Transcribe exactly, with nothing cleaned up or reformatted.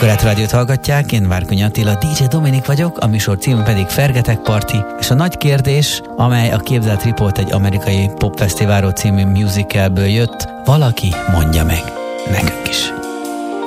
Korát Rádiót hallgatják, én Várkonyi Attila, dé dzsé Dominik vagyok, a műsor cím pedig Fergetek Party, és a nagy kérdés, amely a Képzelt Report egy amerikai popfesztiválról című musicalből jött, valaki mondja meg nekünk is.